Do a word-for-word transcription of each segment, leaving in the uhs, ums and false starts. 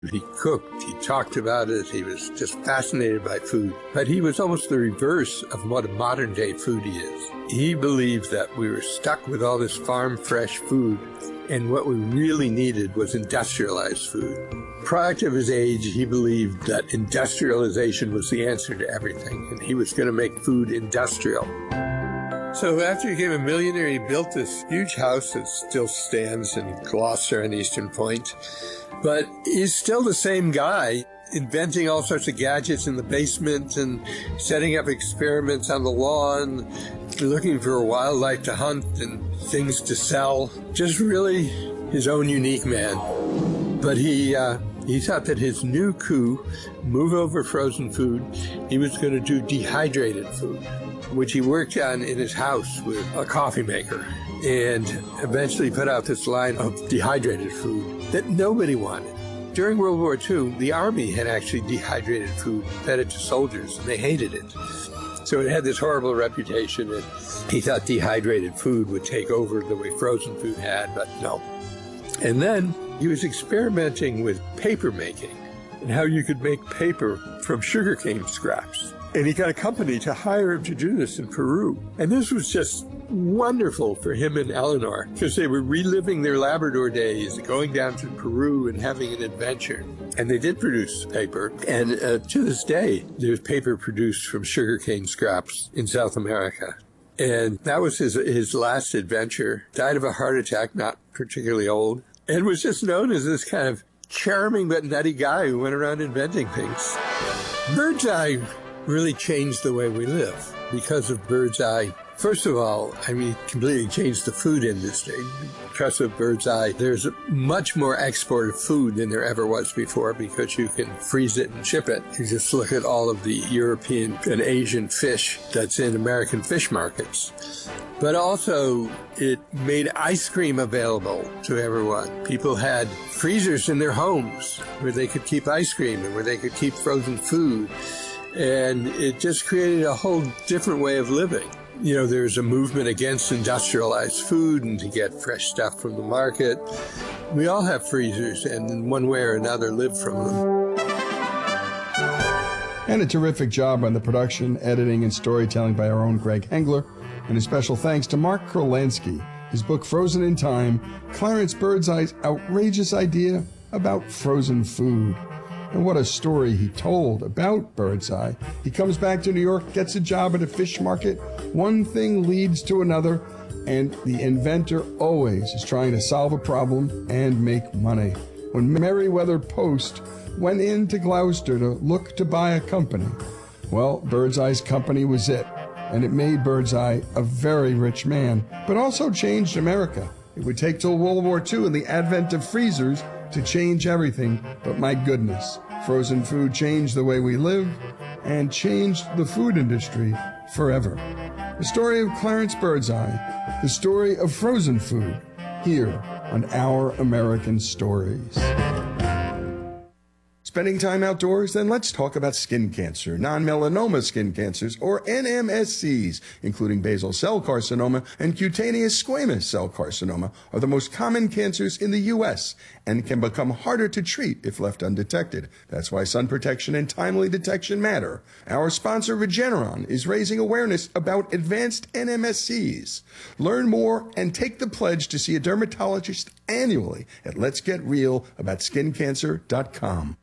He cooked, he talked about it, he was just fascinated by food. But he was almost the reverse of what a modern-day foodie is. He believed that we were stuck with all this farm-fresh food, and what we really needed was industrialized food. Product of his age, he believed that industrialization was the answer to everything, and he was going to make food industrial. So after he became a millionaire, he built this huge house that still stands in Gloucester and Eastern Point. But he's still the same guy, inventing all sorts of gadgets in the basement and setting up experiments on the lawn, looking for wildlife to hunt and things to sell. Just really his own unique man. But he uh, he thought that his new coup, move over frozen food, he was going to do dehydrated food, which he worked on in his house with a coffee maker, and eventually put out this line of dehydrated food that nobody wanted. During World War Two, the Army had actually dehydrated food, fed it to soldiers, and they hated it. So it had this horrible reputation, and he thought dehydrated food would take over the way frozen food had, but no. And then he was experimenting with paper making and how you could make paper from sugarcane scraps. And he got a company to hire him to do this in Peru. And this was just wonderful for him and Eleanor, because they were reliving their Labrador days, going down to Peru and having an adventure. And they did produce paper. And uh, to this day, there's paper produced from sugarcane scraps in South America. And that was his, his last adventure. Died of a heart attack, not particularly old, and was just known as this kind of charming but nutty guy who went around inventing things. Birdseye really changed the way we live because of Birdseye. First of all, I mean, completely changed the food industry. Because of Birdseye, there's much more export of food than there ever was before because you can freeze it and ship it. You just look at all of the European and Asian fish that's in American fish markets. But also, it made ice cream available to everyone. People had freezers in their homes where they could keep ice cream and where they could keep frozen food. And it just created a whole different way of living. You know, there's a movement against industrialized food and to get fresh stuff from the market. We all have freezers and in one way or another live from them. And a terrific job on the production, editing, and storytelling by our own Greg Hengler. And a special thanks to Mark Kurlansky. His book, Frozen in Time, Clarence Birdseye's outrageous idea about frozen food. And what a story he told about Birdseye. He comes back to New York, gets a job at a fish market. One thing leads to another, and the inventor always is trying to solve a problem and make money. When Merriweather Post went into Gloucester to look to buy a company, well, Birdseye's company was it. And it made Birdseye a very rich man, but also changed America. It would take till World War Two and the advent of freezers to change everything, but my goodness, frozen food changed the way we live and changed the food industry forever. The story of Clarence Birdseye, the story of frozen food, here on Our American Stories. Spending time outdoors? Then let's talk about skin cancer, non-melanoma skin cancers, or N M S Cs, including basal cell carcinoma and cutaneous squamous cell carcinoma, are the most common cancers in the U S and can become harder to treat if left undetected. That's why sun protection and timely detection matter. Our sponsor, Regeneron, is raising awareness about advanced N M S Cs. Learn more and take the pledge to see a dermatologist annually at lets get real about skin cancer dot com.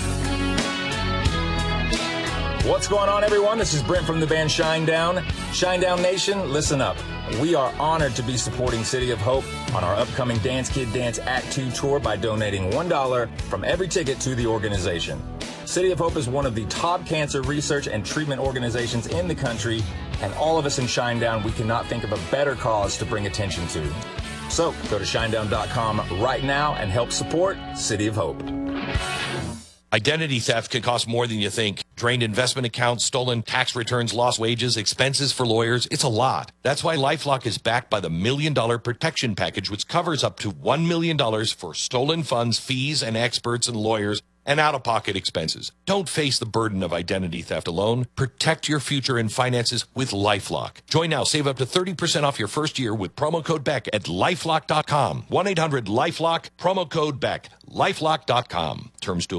What's going on, everyone? This is Brent from the band Shinedown. Shinedown Nation, listen up. We are honored to be supporting City of Hope on our upcoming Dance Kid Dance Act two tour by donating one dollar from every ticket to the organization. City of Hope is one of the top cancer research and treatment organizations in the country, and all of us in Shinedown, we cannot think of a better cause to bring attention to. So go to shinedown dot com right now and help support City of Hope. Identity theft can cost more than you think. Drained investment accounts, stolen tax returns, lost wages, expenses for lawyers. It's a lot. That's why LifeLock is backed by the Million Dollar Protection Package, which covers up to one million dollars for stolen funds, fees, and experts and lawyers and out-of-pocket expenses. Don't face the burden of identity theft alone. Protect your future and finances with LifeLock. Join now. Save up to thirty percent off your first year with promo code Beck at lifelock dot com. one eight hundred lifelock, promo code Beck. lifelock dot com. Terms to